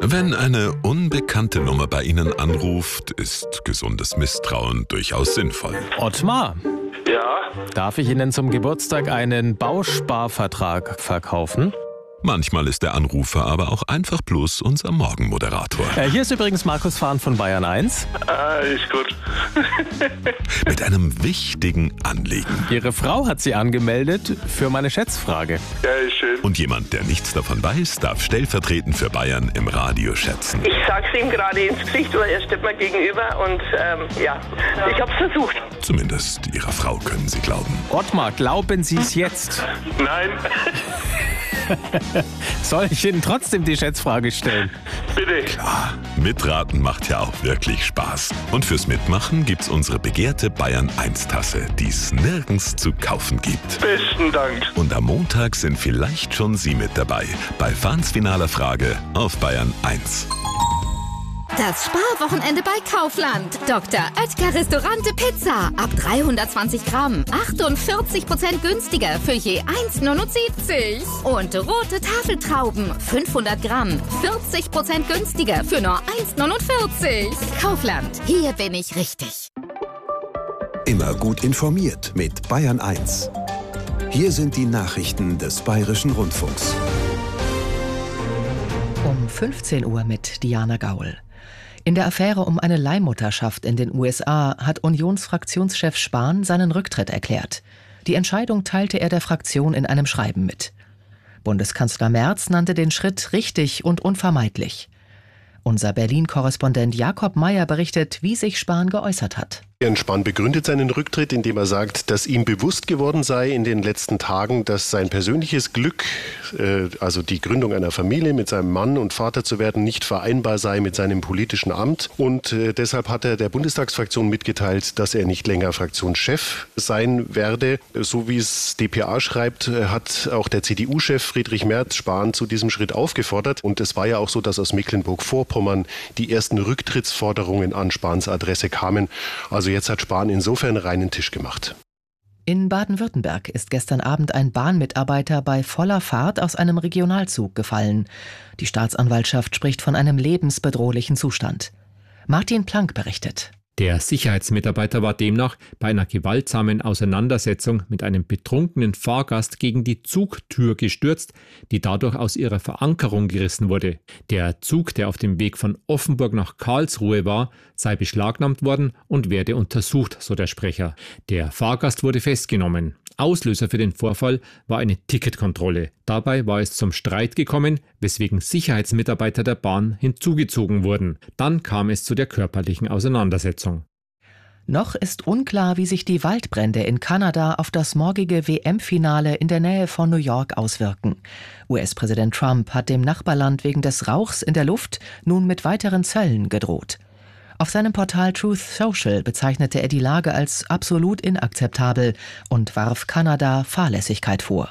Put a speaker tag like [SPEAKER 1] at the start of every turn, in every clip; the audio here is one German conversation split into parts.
[SPEAKER 1] Wenn eine unbekannte Nummer bei Ihnen anruft, ist gesundes Misstrauen durchaus sinnvoll.
[SPEAKER 2] Ottmar,
[SPEAKER 3] Ja,
[SPEAKER 2] darf ich Ihnen zum Geburtstag einen Bausparvertrag verkaufen?
[SPEAKER 1] Manchmal ist der Anrufer aber auch einfach bloß unser Morgenmoderator.
[SPEAKER 2] Hier ist übrigens Markus Fahn von Bayern 1.
[SPEAKER 3] ist gut.
[SPEAKER 1] Mit einem wichtigen Anliegen.
[SPEAKER 2] Ihre Frau hat Sie angemeldet für meine Schätzfrage.
[SPEAKER 3] Ja, ist schön.
[SPEAKER 1] Und jemand, der nichts davon weiß, darf stellvertretend für Bayern im Radio schätzen.
[SPEAKER 4] Ich sag's ihm gerade ins Gesicht, weil er steht mir gegenüber und ich hab's versucht.
[SPEAKER 1] Zumindest Ihrer Frau können Sie glauben.
[SPEAKER 2] Ottmar, glauben Sie es jetzt?
[SPEAKER 3] Nein,
[SPEAKER 2] Soll ich Ihnen trotzdem die Schätzfrage stellen?
[SPEAKER 3] bitte.
[SPEAKER 1] Mitraten macht ja auch wirklich Spaß. Und fürs Mitmachen gibt's unsere begehrte Bayern 1 Tasse, die es nirgends zu kaufen gibt.
[SPEAKER 3] Besten Dank.
[SPEAKER 1] Und am Montag sind vielleicht schon Sie mit dabei bei Fahns finaler Frage auf Bayern 1.
[SPEAKER 5] Das Sparwochenende bei Kaufland. Dr. Oetker Restaurante Pizza. Ab 320 Gramm. 48% günstiger für je 1,79. Und rote Tafeltrauben. 500 Gramm. 40% günstiger für nur 1,49. Kaufland. Hier bin ich richtig.
[SPEAKER 6] Immer gut informiert mit Bayern 1. Hier sind die Nachrichten des Bayerischen Rundfunks.
[SPEAKER 7] Um 15 Uhr mit Diana Gaul. In der Affäre um eine Leihmutterschaft in den USA hat Unionsfraktionschef Spahn seinen Rücktritt erklärt. Die Entscheidung teilte er der Fraktion in einem Schreiben mit. Bundeskanzler Merz nannte den Schritt richtig und unvermeidlich. Unser Berlin-Korrespondent Jakob Meyer berichtet, wie sich Spahn geäußert hat.
[SPEAKER 8] Jens Spahn begründet seinen Rücktritt, indem er sagt, dass ihm bewusst geworden sei in den letzten Tagen, dass sein persönliches Glück, also die Gründung einer Familie mit seinem Mann und Vater zu werden, nicht vereinbar sei mit seinem politischen Amt. Und deshalb hat er der Bundestagsfraktion mitgeteilt, dass er nicht länger Fraktionschef sein werde. So wie es dpa schreibt, hat auch der CDU-Chef Friedrich Merz Spahn zu diesem Schritt aufgefordert. Und es war ja auch so, dass aus Mecklenburg-Vorpommern die ersten Rücktrittsforderungen an Spahns Adresse kamen. Also jetzt hat Spahn insofern reinen Tisch gemacht.
[SPEAKER 7] In Baden-Württemberg ist gestern Abend ein Bahnmitarbeiter bei voller Fahrt aus einem Regionalzug gefallen. Die Staatsanwaltschaft spricht von einem lebensbedrohlichen Zustand. Martin Planck berichtet.
[SPEAKER 9] Der Sicherheitsmitarbeiter war demnach bei einer gewaltsamen Auseinandersetzung mit einem betrunkenen Fahrgast gegen die Zugtür gestürzt, die dadurch aus ihrer Verankerung gerissen wurde. Der Zug, der auf dem Weg von Offenburg nach Karlsruhe war, sei beschlagnahmt worden und werde untersucht, so der Sprecher. Der Fahrgast wurde festgenommen. Auslöser für den Vorfall war eine Ticketkontrolle. Dabei war es zum Streit gekommen, weswegen Sicherheitsmitarbeiter der Bahn hinzugezogen wurden. Dann kam es zu der körperlichen Auseinandersetzung.
[SPEAKER 7] Noch ist unklar, wie sich die Waldbrände in Kanada auf das morgige WM-Finale in der Nähe von New York auswirken. US-Präsident Trump hat dem Nachbarland wegen des Rauchs in der Luft nun mit weiteren Zöllen gedroht. Auf seinem Portal Truth Social bezeichnete er die Lage als absolut inakzeptabel und warf Kanada Fahrlässigkeit vor.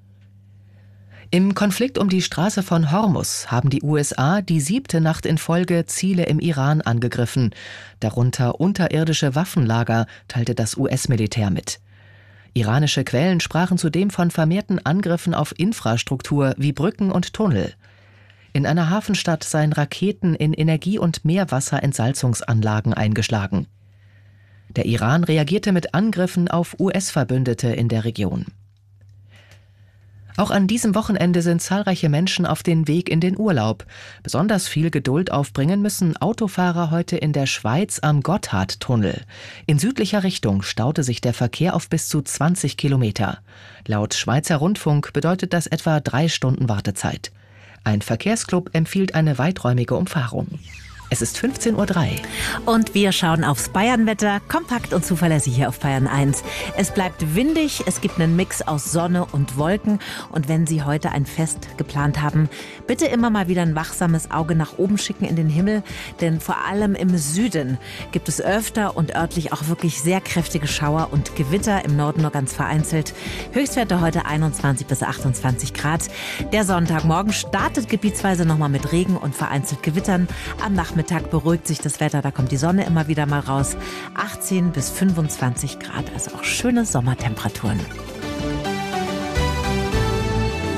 [SPEAKER 7] Im Konflikt um die Straße von Hormuz haben die USA die 7. Nacht in Folge Ziele im Iran angegriffen, darunter unterirdische Waffenlager, teilte das US-Militär mit. Iranische Quellen sprachen zudem von vermehrten Angriffen auf Infrastruktur wie Brücken und Tunnel. In einer Hafenstadt seien Raketen in Energie- und Meerwasserentsalzungsanlagen eingeschlagen. Der Iran reagierte mit Angriffen auf US-Verbündete in der Region. Auch an diesem Wochenende sind zahlreiche Menschen auf den Weg in den Urlaub. Besonders viel Geduld aufbringen müssen Autofahrer heute in der Schweiz am Gotthardtunnel. In südlicher Richtung staute sich der Verkehr auf bis zu 20 Kilometer. Laut Schweizer Rundfunk bedeutet das etwa 3 Stunden Wartezeit. Ein Verkehrsclub empfiehlt eine weiträumige Umfahrung. Es ist 15:03 Uhr.
[SPEAKER 10] Und wir schauen aufs Bayernwetter, kompakt und zuverlässig hier auf Bayern 1. Es bleibt windig, es gibt einen Mix aus Sonne und Wolken. Und wenn Sie heute ein Fest geplant haben, bitte immer mal wieder ein wachsames Auge nach oben schicken in den Himmel. Denn vor allem im Süden gibt es öfter und örtlich auch wirklich sehr kräftige Schauer und Gewitter. Im Norden nur ganz vereinzelt. Höchstwerte heute 21 bis 28 Grad. Der Sonntagmorgen startet gebietsweise nochmal mit Regen und vereinzelt Gewittern. Am Nachmittag beruhigt sich das Wetter, da kommt die Sonne immer wieder mal raus. 18 bis 25 Grad, also auch schöne Sommertemperaturen.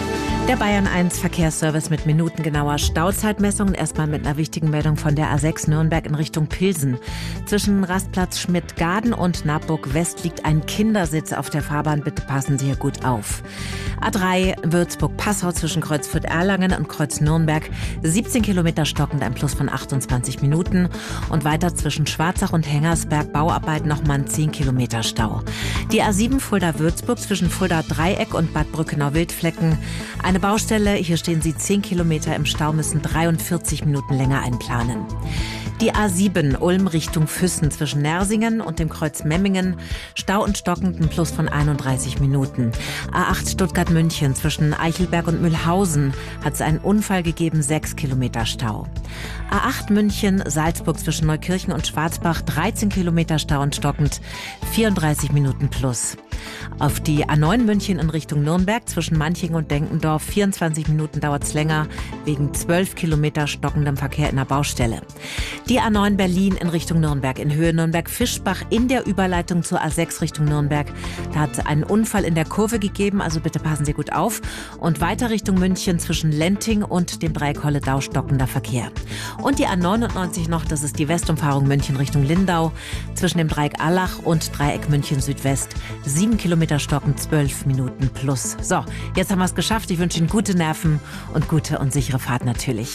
[SPEAKER 10] Der Bayern 1 Verkehrsservice mit minutengenauer Stauzeitmessung. Erstmal mit einer wichtigen Meldung von der A6 Nürnberg in Richtung Pilsen. Zwischen Rastplatz Schmidt-Gaden und Naburg West liegt ein Kindersitz auf der Fahrbahn. Bitte passen Sie hier gut auf. A3 Würzburg-Passau zwischen Kreuz Fürth-Erlangen und Kreuz Nürnberg. 17 Kilometer stockend, ein Plus von 28 Minuten. Und weiter zwischen Schwarzach und Hengersberg Bauarbeiten nochmal ein 10 Kilometer Stau. Die A7 Fulda-Würzburg zwischen Fulda-Dreieck und Bad Brückenau-Wildflecken. Eine Baustelle, hier stehen Sie 10 Kilometer im Stau, müssen 43 Minuten länger einplanen. Die A7 Ulm Richtung Füssen zwischen Nersingen und dem Kreuz Memmingen. Stau und stockend, ein Plus von 31 Minuten. A8 Stuttgart-München zwischen Eichelberg und Mühlhausen hat es einen Unfall gegeben, 6 Kilometer Stau. A8 München Salzburg zwischen Neukirchen und Schwarzbach, 13 Kilometer Stau und stockend, 34 Minuten plus. Auf die A9 München in Richtung Nürnberg zwischen Manching und Denkendorf, 24 Minuten dauert es länger, wegen 12 Kilometer stockendem Verkehr in der Baustelle. Die A9 Berlin in Richtung Nürnberg, in Höhe Nürnberg-Fischbach in der Überleitung zur A6 Richtung Nürnberg. Da hat es einen Unfall in der Kurve gegeben, also bitte passen Sie gut auf. Und weiter Richtung München zwischen Lenting und dem Dreieck Holledau stockender Verkehr. Und die A99 noch, das ist die Westumfahrung München Richtung Lindau, zwischen dem Dreieck Allach und Dreieck München Südwest. 7 Kilometer stockend, 12 Minuten plus. So, jetzt haben wir es geschafft. Ich wünsche Ihnen gute Nerven und gute und sichere Fahrt natürlich.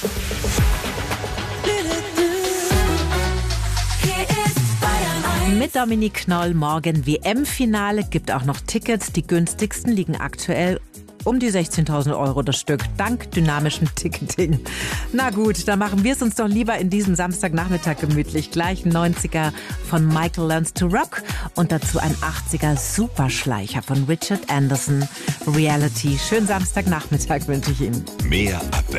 [SPEAKER 10] Mit Dominique Knoll morgen WM-Finale, gibt auch noch Tickets. Die günstigsten liegen aktuell um die 16.000 Euro das Stück, dank dynamischem Ticketing. Na gut, dann machen wir es uns doch lieber in diesem Samstagnachmittag gemütlich. Gleich ein 90er von Michael Learns to Rock und dazu ein 80er Superschleicher von Richard Anderson, Reality. Schönen Samstagnachmittag wünsche ich Ihnen.
[SPEAKER 1] Mehr Abwechslung.